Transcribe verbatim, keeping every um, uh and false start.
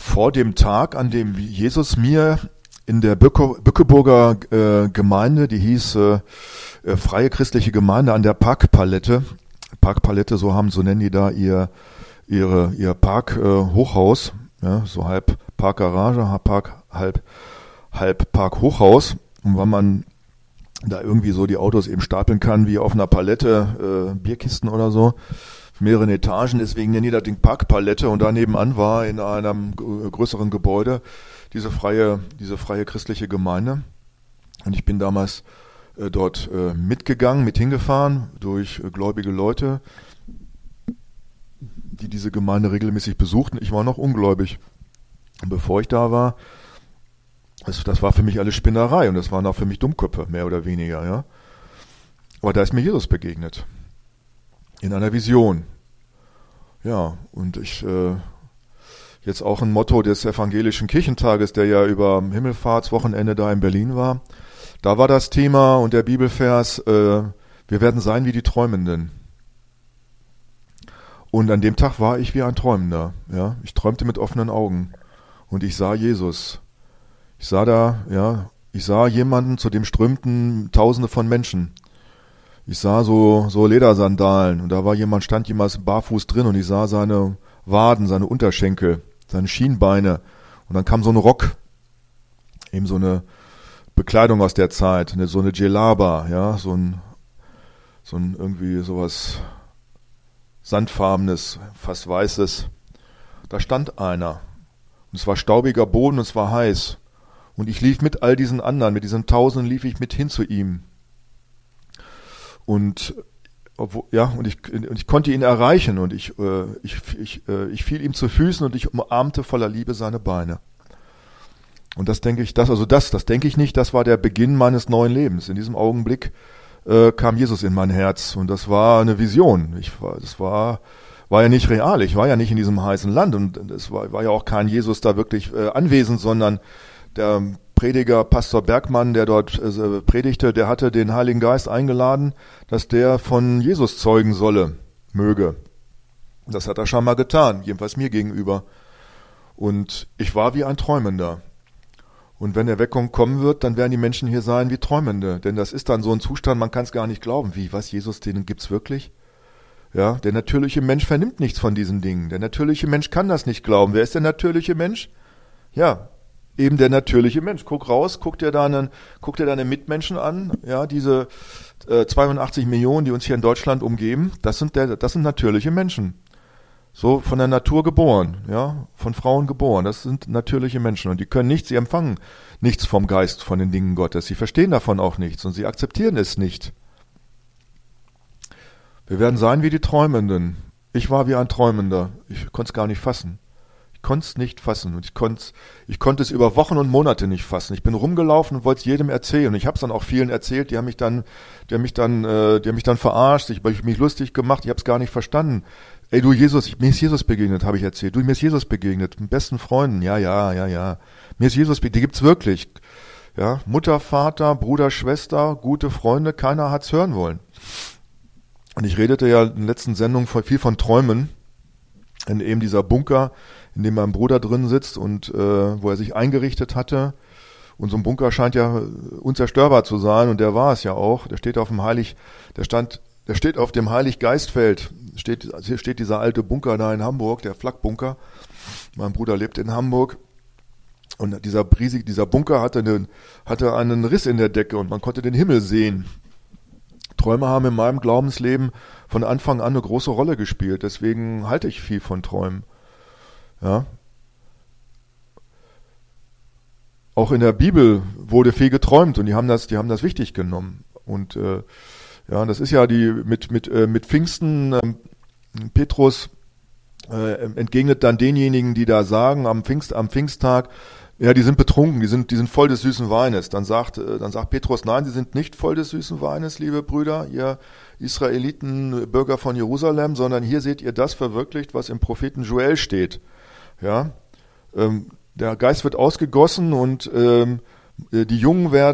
vor dem Tag, an dem Jesus mir in der Bücke, Bückeburger äh, Gemeinde, die hieß äh, äh, Freie Christliche Gemeinde an der Parkpalette, Parkpalette, so haben, so nennen die da ihr ihre ihr Park-Hochhaus, äh, ja, so halb Parkgarage, Park, halb halb Park-Hochhaus, und wenn man da irgendwie so die Autos eben stapeln kann, wie auf einer Palette, äh, Bierkisten oder so, mehreren Etagen, deswegen nennen die das Ding Parkpalette, und da nebenan war in einem größeren Gebäude diese freie, diese freie christliche Gemeinde, und ich bin damals äh, dort äh, mitgegangen, mit hingefahren durch äh, gläubige Leute, die diese Gemeinde regelmäßig besuchten. Ich war noch ungläubig, und bevor ich da war, das, das war für mich alles Spinnerei, und das waren auch für mich Dummköpfe, mehr oder weniger, ja. Aber da ist mir Jesus begegnet. In einer Vision. Ja, und ich, äh, jetzt auch ein Motto des evangelischen Kirchentages, der ja über Himmelfahrtswochenende da in Berlin war. Da war das Thema und der Bibelvers, äh, wir werden sein wie die Träumenden. Und an dem Tag war ich wie ein Träumender, ja. Ich träumte mit offenen Augen. Und ich sah Jesus. Ich sah da, ja, ich sah jemanden, zu dem strömten Tausende von Menschen. Ich sah so, so Ledersandalen, und da war jemand, stand jemand barfuß drin, und ich sah seine Waden, seine Unterschenkel, seine Schienbeine, und dann kam so ein Rock, eben so eine Bekleidung aus der Zeit, eine, so eine Djellaba, ja, so ein, so ein irgendwie sowas sandfarbenes, fast weißes. Da stand einer, und es war staubiger Boden, und es war heiß, und ich lief mit all diesen anderen, mit diesen Tausenden lief ich mit hin zu ihm. Und obwohl, ja, und ich, und ich konnte ihn erreichen, und ich, äh, ich, ich, äh, ich fiel ihm zu Füßen, und ich umarmte voller Liebe seine Beine. Und das denke ich, das, also das, das denke ich nicht, das war der Beginn meines neuen Lebens. In diesem Augenblick äh, kam Jesus in mein Herz, und das war eine Vision. Ich war, das war, war ja nicht real. Ich war ja nicht in diesem heißen Land, und es war, war ja auch kein Jesus da wirklich äh, anwesend, sondern der Prediger Pastor Bergmann, der dort äh, predigte, der hatte den Heiligen Geist eingeladen, dass der von Jesus zeugen solle, möge. Das hat er schon mal getan, jedenfalls mir gegenüber. Und ich war wie ein Träumender. Und wenn Erweckung kommen wird, dann werden die Menschen hier sein wie Träumende. Denn das ist dann so ein Zustand, man kann es gar nicht glauben. Wie, was, Jesus, den gibt's wirklich? Ja, der natürliche Mensch vernimmt nichts von diesen Dingen. Der natürliche Mensch kann das nicht glauben. Wer ist der natürliche Mensch? Ja, eben der natürliche Mensch. Guck raus, guck dir deine, guck dir deine Mitmenschen an, ja, diese äh, zweiundachtzig Millionen, die uns hier in Deutschland umgeben, das sind der, das sind natürliche Menschen. So von der Natur geboren, ja, von Frauen geboren, das sind natürliche Menschen, und die können nichts, sie empfangen nichts vom Geist, von den Dingen Gottes, sie verstehen davon auch nichts, und sie akzeptieren es nicht. Wir werden sein wie die Träumenden. Ich war wie ein Träumender, ich konnte es gar nicht fassen. Ich konnte es nicht fassen, und ich konnte ich konnte es über Wochen und Monate nicht fassen. Ich bin rumgelaufen und wollte es jedem erzählen, und ich habe es dann auch vielen erzählt, die haben mich dann, die haben mich dann, äh, die haben mich dann verarscht, ich habe mich lustig gemacht, ich habe es gar nicht verstanden. Ey, du Jesus, ich, mir ist Jesus begegnet, habe ich erzählt. Du, mir ist Jesus begegnet, mit besten Freunden, ja, ja, ja, ja. Mir ist Jesus begegnet, die gibt's wirklich. Ja, Mutter, Vater, Bruder, Schwester, gute Freunde, keiner hat's hören wollen. Und ich redete ja in den letzten Sendungen viel von Träumen, in eben dieser Bunker, in dem mein Bruder drin sitzt und äh, wo er sich eingerichtet hatte. Und so ein Bunker scheint ja unzerstörbar zu sein, und der war es ja auch. Der steht auf dem Heilig, der stand, der steht auf dem Heiliggeistfeld. Steht, hier steht dieser alte Bunker da in Hamburg, der Flakbunker. Mein Bruder lebt in Hamburg. Und dieser riesig, dieser Bunker hatte einen, hatte einen Riss in der Decke, und man konnte den Himmel sehen. Träume haben in meinem Glaubensleben von Anfang an eine große Rolle gespielt. Deswegen halte ich viel von Träumen. Ja. Auch in der Bibel wurde viel geträumt, und die haben das, die haben das wichtig genommen. Und äh, ja, das ist ja die mit mit äh, mit Pfingsten. Äh, Petrus äh, entgegnet dann denjenigen, die da sagen am Pfingst am Pfingsttag, ja, die sind betrunken, die sind die sind voll des süßen Weines. Dann sagt äh, dann sagt Petrus, nein, sie sind nicht voll des süßen Weines, liebe Brüder, ihr Israeliten, Bürger von Jerusalem, sondern hier seht ihr das verwirklicht, was im Propheten Joel steht. Ja, ähm, der Geist wird ausgegossen, und ähm, die Jungen werden